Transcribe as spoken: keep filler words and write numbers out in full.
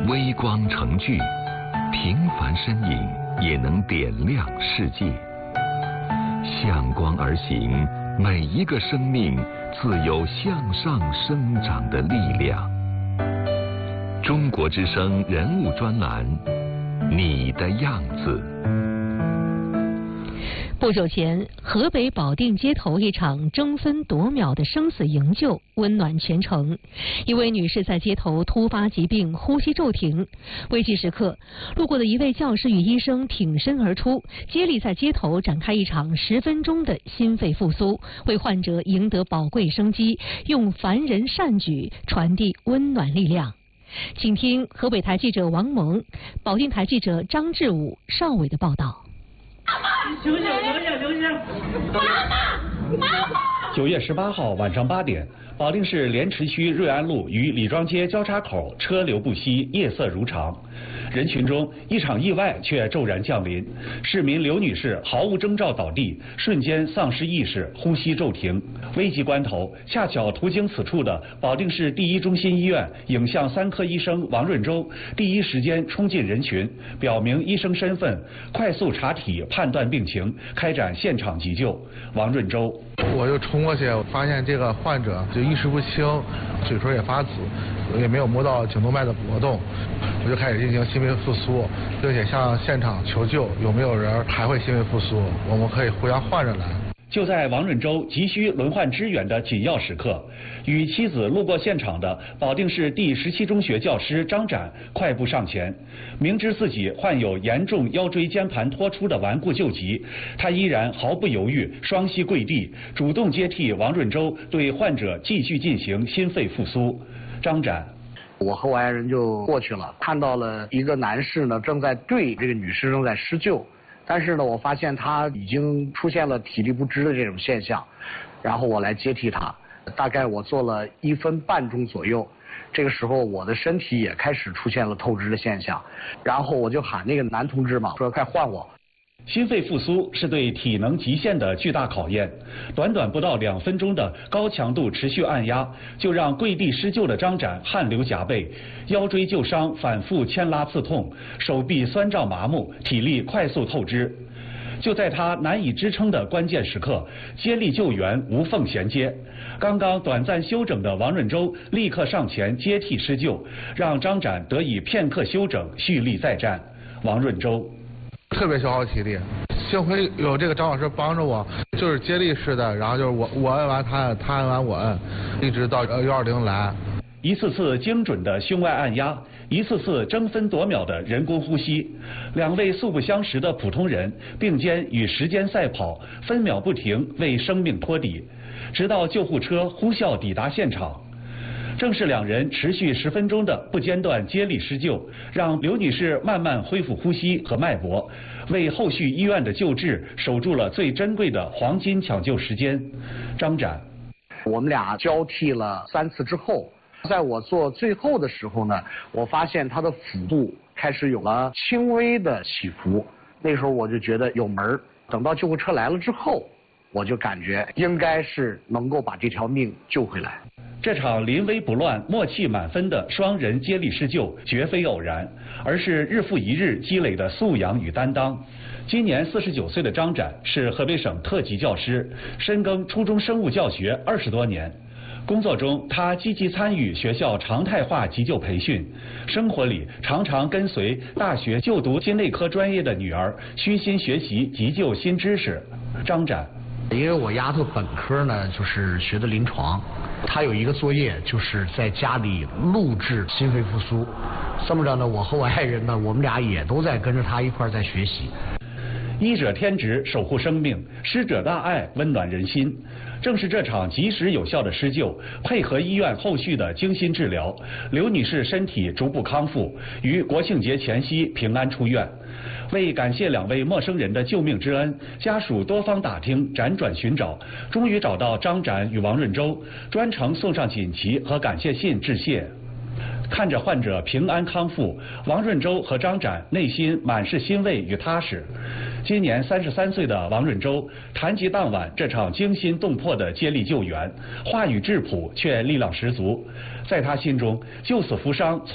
微光成炬，平凡身影也能点亮世界。向光而行，每一个生命自有向上生长的力量。中国之声人物专栏，你的样子。 不久前，河北保定街头一场争分夺秒的生死营救温暖全城。一位女士在街头突发疾病，呼吸骤停，危急时刻，路过的一位教师与医生挺身而出，接力在街头展开一场十分钟的心肺复苏，为患者赢得宝贵生机，用凡人善举传递温暖力量。请听河北台记者王萌、保定台记者张志武、邵伟的报道。 醒醒醒醒醒醒！妈妈妈妈！ 九月十八号晚上八点，保定市莲池区瑞安路与李庄街交叉口车流不息，夜色如常。人群中，一场意外却骤然降临。市民刘女士毫无征兆倒地，瞬间丧失意识，呼吸骤停。危急关头，恰巧途经此处的保定市第一中心医院影像三科医生王润洲第一时间冲进人群，表明医生身份，快速查体判断病情，开展现场急救。王润洲， 我就冲过去，发现这个患者就意识不清，嘴唇也发紫，也没有摸到颈动脉的搏动，我就开始进行心肺复苏，并且向现场求救，有没有人还会心肺复苏，我们可以互相换着来。 就在王润洲急需轮换支援的紧要时刻，与妻子路过现场的保定市第十七中学教师张展快步上前，明知自己患有严重腰椎间盘脱出的顽固旧疾，他依然毫不犹豫，双膝跪地，主动接替王润洲对患者继续进行心肺复苏。张展， 我和我爱人就过去了，看到了一个男士呢正在对这个女士正在施救。但是呢，我发现他已经出现了体力不支的这种现象，然后我来接替他，大概我做了一分半钟左右，这个时候我的身体也开始出现了透支的现象，然后我就喊那个男同志嘛，说快换我。 心肺复苏是对体能极限的巨大考验，短短不到两分钟的高强度持续按压，就让跪地施救的张展汗流浃背，腰椎旧伤反复牵拉刺痛，手臂酸胀麻木，体力快速透支。就在他难以支撑的关键时刻，接力救援无缝衔接。刚刚短暂休整的王润洲立刻上前接替施救，让张展得以片刻休整，蓄力再战。王润洲。 特别消耗体力，幸亏有这个张老师帮着我，就是接力式的，然后就是我我摁完他摁，他摁完我摁，一直到幺二零来。 一次次精准的胸外按压，一次次争分夺秒的人工呼吸，两位素不相识的普通人并肩与时间赛跑，分秒不停为生命托底，直到救护车呼啸抵达现场。正是两人持续十分钟的不间断接力施救，让刘女士慢慢恢复呼吸和脉搏，为后续医院的救治守住了最珍贵的黄金抢救时间。张展， 我们俩交替了三次之后，在我做最后的时候呢，我发现他的腹部开始有了轻微的起伏，那时候我就觉得有门儿。等到救护车来了之后，我就感觉应该是能够把这条命救回来。 这场临危不乱、默契满分的双人接力施救绝非偶然，而是日复一日积累的素养与担当。今年四十九岁的张展是河北省特级教师，深耕初中生物教学二十多年。工作中，他积极参与学校常态化急救培训；生活里，常常跟随大学就读心内科专业的女儿虚心学习急救新知识。张展， 因为我丫头本科呢就是学的临床，她有一个作业就是在家里录制心肺复苏，这么着呢，我和我爱人呢，我们俩也都在跟着她一块在学习。 医者天职，守护生命；师者大爱，温暖人心。正是这场及时有效的施救，配合医院后续的精心治疗，刘女士身体逐步康复，于国庆节前夕平安出院。为感谢两位陌生人的救命之恩，家属多方打听，辗转寻找，终于找到张展与王润洲，专程送上锦旗和感谢信致谢。看着患者平安康复，王润洲和张展内心满是欣慰与踏实。今年三十三岁的王润洲谈及当晚这场惊心动魄的接力救援，话语质朴却力量十足。在他心中，救死扶伤